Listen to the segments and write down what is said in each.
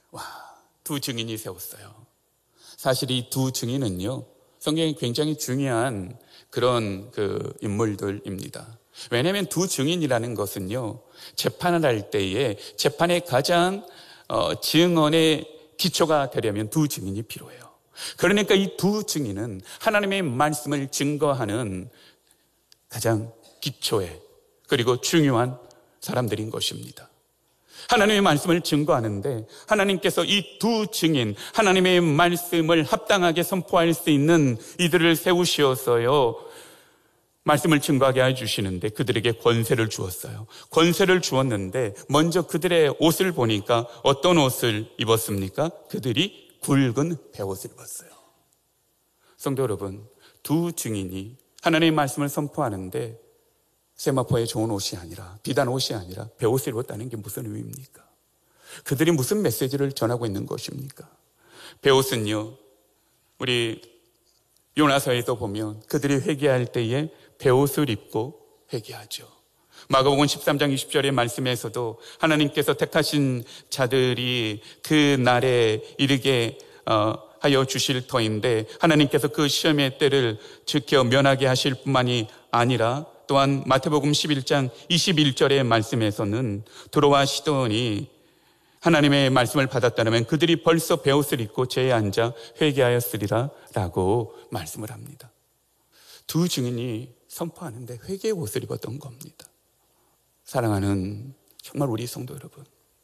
와, 두 증인이 세웠어요. 사실 이 두 증인은요, 성경에 굉장히 중요한 그런 인물들입니다. 왜냐하면 두 증인이라는 것은요, 재판을 할 때에 재판의 가장 증언의 기초가 되려면 두 증인이 필요해요. 그러니까 이 두 증인은 하나님의 말씀을 증거하는 가장 기초의 그리고 중요한 사람들인 것입니다. 하나님의 말씀을 증거하는데 하나님께서 이 두 증인, 하나님의 말씀을 합당하게 선포할 수 있는 이들을 세우시어서요, 말씀을 증거하게 해주시는데 그들에게 권세를 주었어요. 권세를 주었는데 먼저 그들의 옷을 보니까 어떤 옷을 입었습니까? 그들이 굵은 베옷을 입었어요. 성도 여러분, 두 증인이 하나님의 말씀을 선포하는데 세마포의 좋은 옷이 아니라, 비단 옷이 아니라 베옷을 입었다는 게 무슨 의미입니까? 그들이 무슨 메시지를 전하고 있는 것입니까? 베옷은요, 우리 요나서에도 보면 그들이 회개할 때에 베옷을 입고 회개하죠. 마가복음 13장 20절의 말씀에서도 하나님께서 택하신 자들이 그 날에 이르게 하여 주실 터인데 하나님께서 그 시험의 때를 지켜 면하게 하실 뿐만이 아니라 또한 마태복음 11장 21절의 말씀에서는 두로와 시돈이 하나님의 말씀을 받았다면 그들이 벌써 베옷을 입고 제에 앉아 회개하였으리라 라고 말씀을 합니다. 두 증인이 선포하는데 회개의 옷을 입었던 겁니다. 사랑하는 정말 우리 성도 여러분,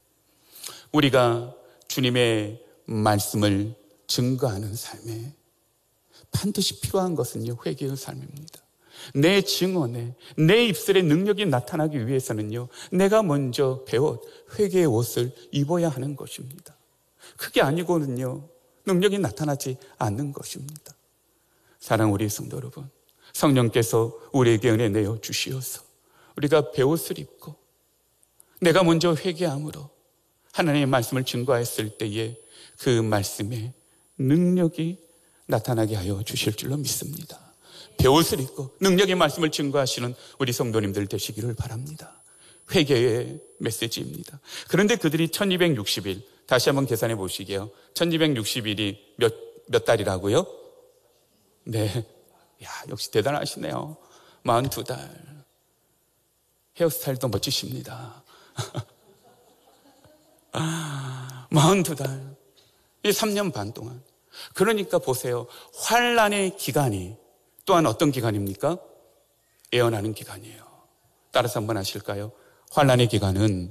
우리가 주님의 말씀을 증거하는 삶에 반드시 필요한 것은요, 회개의 삶입니다. 내 증언에, 내 입술에 능력이 나타나기 위해서는요, 내가 먼저 베옷, 회개의 옷을 입어야 하는 것입니다. 그게 아니고는요, 능력이 나타나지 않는 것입니다. 사랑 우리 성도 여러분, 성령께서 우리에게 은혜 내어 주시어서 우리가 베옷을 입고 내가 먼저 회개함으로 하나님의 말씀을 증거했을 때에 그 말씀에 능력이 나타나게 하여 주실 줄로 믿습니다. 베옷을 입고 능력의 말씀을 증거하시는 우리 성도님들 되시기를 바랍니다. 회개의 메시지입니다. 그런데 그들이 1260일, 다시 한번 계산해 보시게요. 1260일이 몇 달이라고요? 네. 야, 역시 대단하시네요. 42달. 헤어스타일도 멋지십니다. 42달. 이 3년 반 동안. 그러니까 보세요. 환난의 기간이 또한 어떤 기간입니까? 예언하는 기간이에요. 따라서 한번 하실까요? 환난의 기간은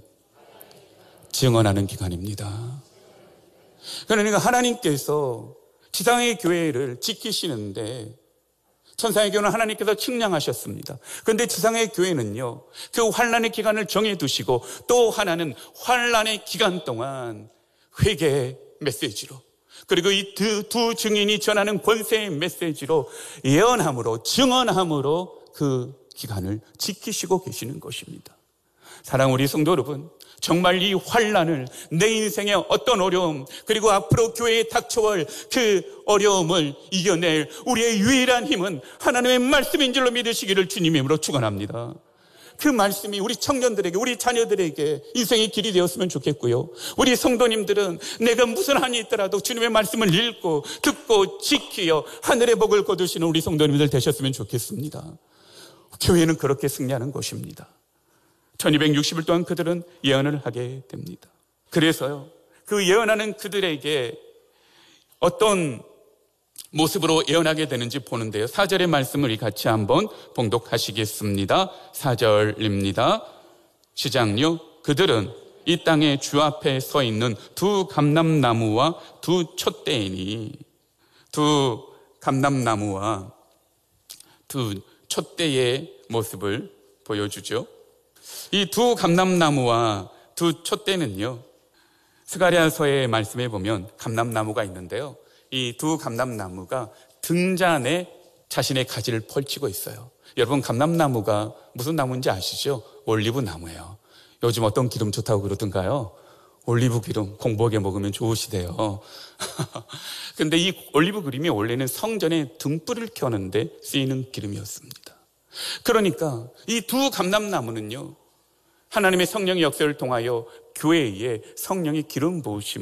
증언하는 기간입니다. 그러니까 하나님께서 지상의 교회를 지키시는데 천상의 교회는 하나님께서 측량하셨습니다. 그런데 지상의 교회는요, 그 환난의 기간을 정해두시고 또 하나는 환난의 기간 동안 회개의 메시지로, 그리고 이 두 증인이 전하는 권세의 메시지로 예언함으로, 증언함으로 그 기간을 지키시고 계시는 것입니다. 사랑 우리 성도 여러분, 정말 이 환난을, 내 인생의 어떤 어려움, 그리고 앞으로 교회에 닥쳐올 그 어려움을 이겨낼 우리의 유일한 힘은 하나님의 말씀인 줄로 믿으시기를 주님의 이름으로 축원합니다. 그 말씀이 우리 청년들에게, 우리 자녀들에게 인생의 길이 되었으면 좋겠고요. 우리 성도님들은 내가 무슨 한이 있더라도 주님의 말씀을 읽고 듣고 지키어 하늘의 복을 거두시는 우리 성도님들 되셨으면 좋겠습니다. 교회는 그렇게 승리하는 것입니다. 1260일 동안 그들은 예언을 하게 됩니다. 그래서요, 그 예언하는 그들에게 어떤 모습으로 예언하게 되는지 보는데요. 4절의 말씀을 우리 같이 한번 봉독하시겠습니다. 4절입니다. 시작요. 그들은 이 땅에 주 앞에 서 있는 두 감람나무와 두 촛대이니, 두 감람나무와 두 촛대의 모습을 보여주죠. 이 두 감람나무와 두 촛대는요, 스가랴서의 말씀에 보면 감람나무가 있는데요, 이 두 감람나무가 등잔에 자신의 가지를 펼치고 있어요. 여러분, 감람나무가 무슨 나무인지 아시죠? 올리브 나무예요. 요즘 어떤 기름 좋다고 그러던가요? 올리브 기름 공복에 먹으면 좋으시대요. 근데 이 올리브 기름이 원래는 성전에 등불을 켜는데 쓰이는 기름이었습니다. 그러니까 이 두 감람나무는요, 하나님의 성령의 역사를 통하여 교회에 성령의 기름 부으심을